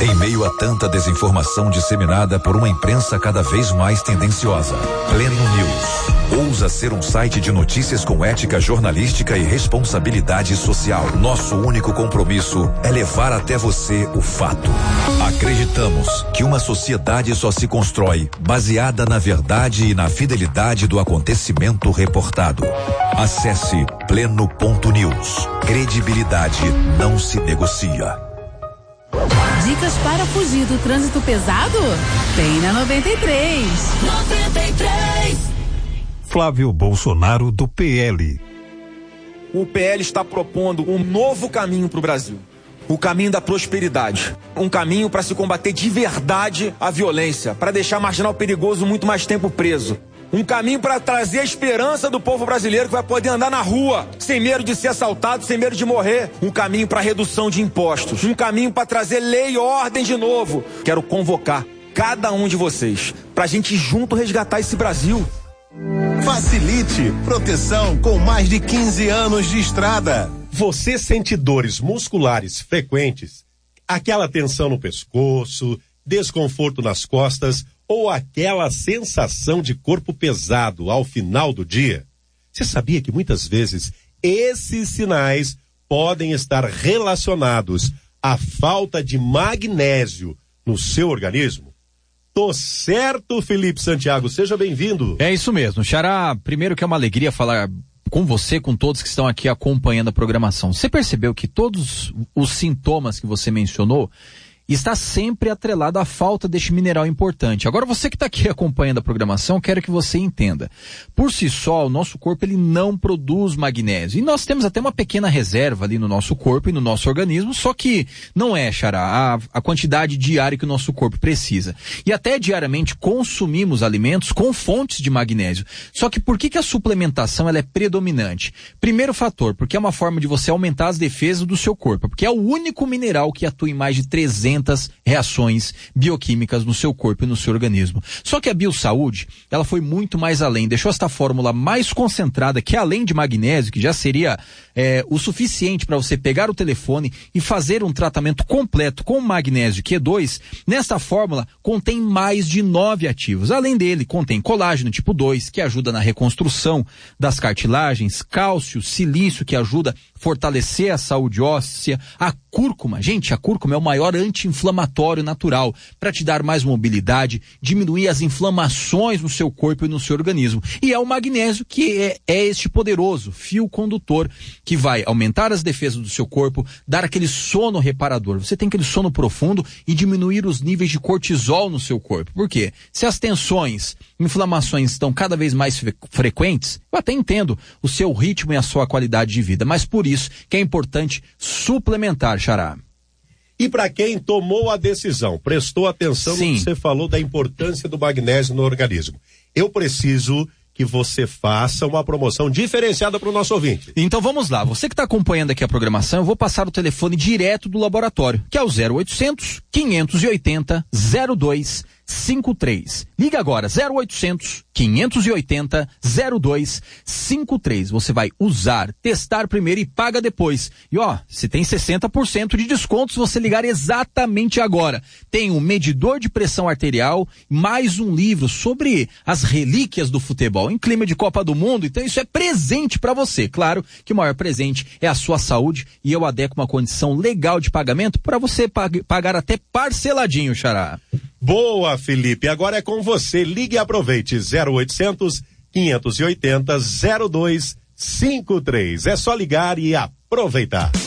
Em meio a tanta desinformação disseminada por uma imprensa cada vez mais tendenciosa, Pleno News ousa ser um site de notícias com ética jornalística e responsabilidade social. Nosso único compromisso é levar até você o fato. Acreditamos que uma sociedade só se constrói baseada na verdade e na fidelidade do acontecimento reportado. Acesse pleno.news. Credibilidade não se negocia. Dicas para fugir do trânsito pesado? Tem na 93. 93. Flávio Bolsonaro, do PL. O PL está propondo um novo caminho para o Brasil. O caminho da prosperidade. Um caminho para se combater de verdade a violência, para deixar marginal perigoso muito mais tempo preso. Um caminho para trazer a esperança do povo brasileiro que vai poder andar na rua, sem medo de ser assaltado, sem medo de morrer. Um caminho para redução de impostos. Um caminho para trazer lei e ordem de novo. Quero convocar cada um de vocês para a gente junto resgatar esse Brasil. Facilite proteção com mais de 15 anos de estrada. Você sente dores musculares frequentes? Aquela tensão no pescoço, desconforto nas costas ou aquela sensação de corpo pesado ao final do dia? Você sabia que muitas vezes esses sinais podem estar relacionados à falta de magnésio no seu organismo? Tô certo, Felipe Santiago, seja bem-vindo. É isso mesmo, Xará, primeiro que é uma alegria falar com você, com todos que estão aqui acompanhando a programação. Você percebeu que todos os sintomas que você mencionou está sempre atrelado à falta deste mineral importante. Agora, você que está aqui acompanhando a programação, quero que você entenda. Por si só, o nosso corpo ele não produz magnésio. E nós temos até uma pequena reserva ali no nosso corpo e no nosso organismo, só que não é, Xará, a quantidade diária que o nosso corpo precisa. E até diariamente consumimos alimentos com fontes de magnésio. Só que por que a suplementação ela é predominante? Primeiro fator, porque é uma forma de você aumentar as defesas do seu corpo, porque é o único mineral que atua em mais de 300 reações bioquímicas no seu corpo e no seu organismo. Só que a Biosaúde, ela foi muito mais além, deixou esta fórmula mais concentrada, que além de magnésio, que já seria o suficiente para você pegar o telefone e fazer um tratamento completo com magnésio Q2, nesta fórmula contém mais de 9 ativos. Além dele, contém colágeno tipo 2, que ajuda na reconstrução das cartilagens, cálcio, silício, que ajuda a fortalecer a saúde óssea, a cúrcuma. Gente, a cúrcuma é o maior anti-inflamatório natural para te dar mais mobilidade, diminuir as inflamações no seu corpo e no seu organismo. E é o magnésio que é este poderoso fio condutor que vai aumentar as defesas do seu corpo, dar aquele sono reparador. Você tem aquele sono profundo e diminuir os níveis de cortisol no seu corpo. Por quê? Se as tensões, inflamações estão cada vez mais frequentes, eu até entendo o seu ritmo e a sua qualidade de vida, mas por isso que é importante suplementar, Xará. E para quem tomou a decisão, prestou atenção Sim. no que você falou da importância do magnésio no organismo, eu preciso que você faça uma promoção diferenciada para o nosso ouvinte. Então vamos lá, você que está acompanhando aqui a programação, eu vou passar o telefone direto do laboratório, que é o 0800 580 0253. Liga agora, 0800 580 0253. Você vai usar, testar primeiro e paga depois. E ó, se tem 60% de desconto se você ligar exatamente agora. Tem um medidor de pressão arterial, mais um livro sobre as relíquias do futebol em clima de Copa do Mundo. Então isso é presente para você. Claro que o maior presente é a sua saúde e eu adequo uma condição legal de pagamento para você pagar até parceladinho, Xará. Boa, Felipe. Agora é com você. Ligue e aproveite. 0800 580 0253. É só ligar e aproveitar.